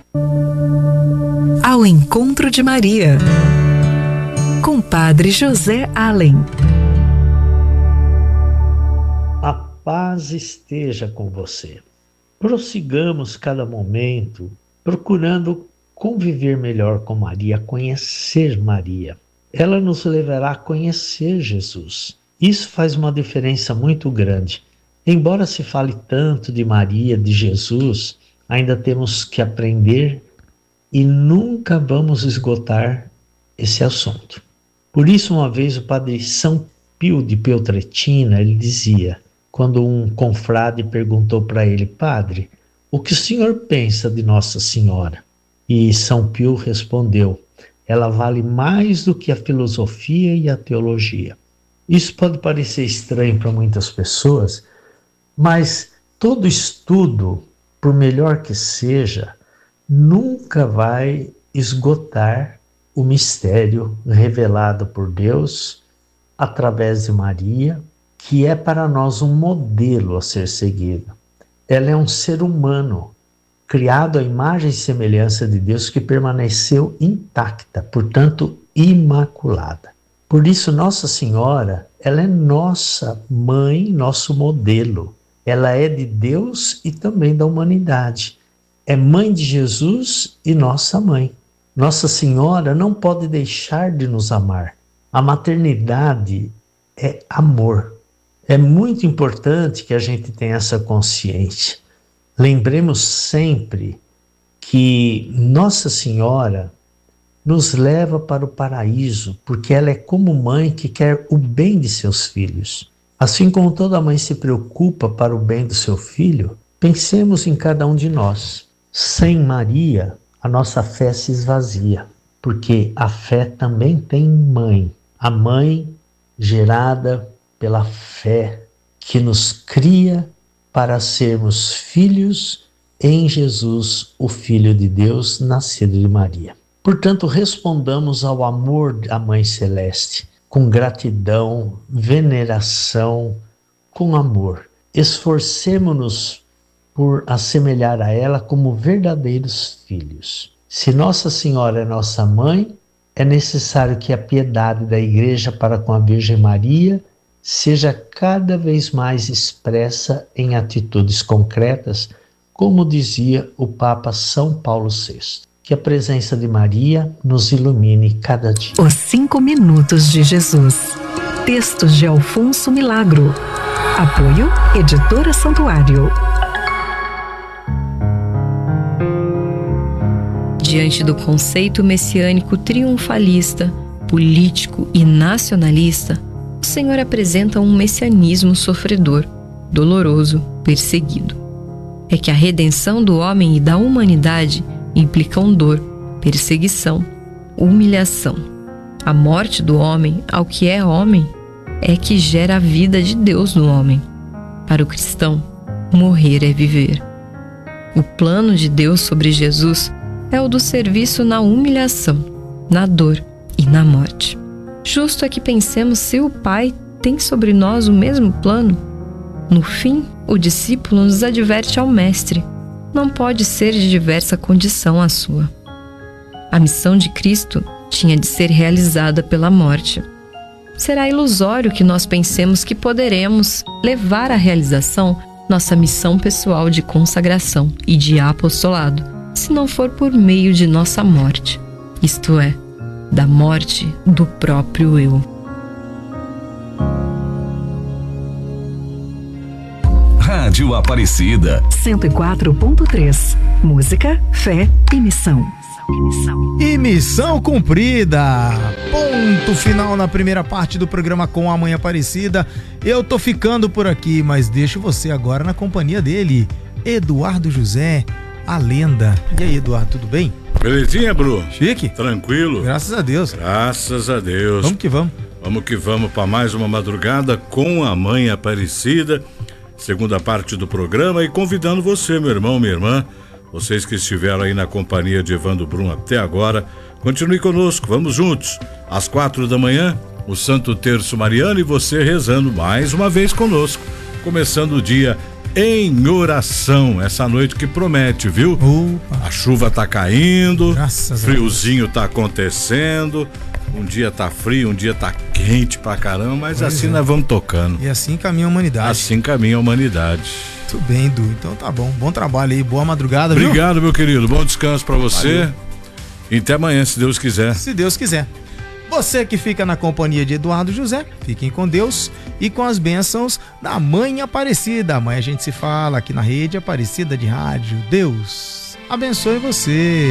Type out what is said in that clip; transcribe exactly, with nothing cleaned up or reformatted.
Ao Encontro de Maria, com Padre José Allen. A paz esteja com você. Prossigamos cada momento procurando conviver melhor com Maria, conhecer Maria. Ela nos levará a conhecer Jesus. Isso faz uma diferença muito grande. Embora se fale tanto de Maria, de Jesus, ainda temos que aprender e nunca vamos esgotar esse assunto. Por isso, uma vez o padre São Pio de Peltrautina, ele dizia, quando um confrade perguntou para ele: padre, o que o senhor pensa de Nossa Senhora? E São Pio respondeu: ela vale mais do que a filosofia e a teologia. Isso pode parecer estranho para muitas pessoas, mas todo estudo, por melhor que seja, nunca vai esgotar o mistério revelado por Deus através de Maria, que é para nós um modelo a ser seguido. Ela é um ser humano, criado à imagem e semelhança de Deus, que permaneceu intacta, portanto, imaculada. Por isso, Nossa Senhora, ela é nossa mãe, nosso modelo. Ela é de Deus e também da humanidade. É mãe de Jesus e nossa mãe. Nossa Senhora não pode deixar de nos amar. A maternidade é amor. É muito importante que a gente tenha essa consciência. Lembremos sempre que Nossa Senhora nos leva para o paraíso, porque ela é como mãe que quer o bem de seus filhos. Assim como toda mãe se preocupa para o bem do seu filho, pensemos em cada um de nós. Sem Maria, a nossa fé se esvazia, porque a fé também tem mãe. A mãe gerada pela fé que nos cria para sermos filhos em Jesus, o Filho de Deus, nascido de Maria. Portanto, respondamos ao amor da Mãe Celeste com gratidão, veneração, com amor. Esforcemo-nos por assemelhar a ela como verdadeiros filhos. Se Nossa Senhora é nossa mãe, é necessário que a piedade da Igreja para com a Virgem Maria seja cada vez mais expressa em atitudes concretas, como dizia o Papa São Paulo sexto. Que a presença de Maria nos ilumine cada dia. Os Cinco Minutos de Jesus. Textos de Alfonso Milagro. Apoio Editora Santuário. Diante do conceito messiânico triunfalista, político e nacionalista, o Senhor apresenta um messianismo sofredor, doloroso, perseguido. É que a redenção do homem e da humanidade implicam dor, perseguição, humilhação. A morte do homem ao que é homem é que gera a vida de Deus no homem. Para o cristão, morrer é viver. O plano de Deus sobre Jesus é o do serviço na humilhação, na dor e na morte. Justo é que pensemos se o Pai tem sobre nós o mesmo plano. No fim, o discípulo nos adverte ao Mestre: não pode ser de diversa condição a sua. A missão de Cristo tinha de ser realizada pela morte. Será ilusório que nós pensemos que poderemos levar à realização nossa missão pessoal de consagração e de apostolado, se não for por meio de nossa morte, isto é, da morte do próprio eu. Rádio Aparecida cento e quatro ponto três. Música, fé e missão. E missão cumprida. Ponto final na primeira parte do programa com a Mãe Aparecida. Eu tô ficando por aqui, mas deixo você agora na companhia dele, Eduardo José, a lenda. E aí, Eduardo, tudo bem? Belezinha, Bru? Chique? Tranquilo? Graças a Deus. Graças a Deus. Vamos que vamos. Vamos que vamos para mais uma madrugada com a Mãe Aparecida. Segunda parte do programa, e convidando você, meu irmão, minha irmã, vocês que estiveram aí na companhia de Evandro Brum até agora, continue conosco, vamos juntos. Às quatro da manhã, o Santo Terço Mariano e você rezando mais uma vez conosco, começando o dia em oração. Essa noite que promete, viu? Opa. A chuva tá caindo, Graças friozinho tá acontecendo. Um dia tá frio, um dia tá quente pra caramba, mas Pois assim é. nós vamos tocando. E assim caminha a humanidade. Assim caminha a humanidade. Muito bem, Du. Então tá bom. Bom trabalho aí. Boa madrugada, viu? Obrigado, meu querido. Bom descanso pra você. Valeu. E até amanhã, se Deus quiser. Se Deus quiser. Você que fica na companhia de Eduardo José, fiquem com Deus e com as bênçãos da Mãe Aparecida. Amanhã a gente se fala aqui na Rede Aparecida de Rádio. Deus abençoe você.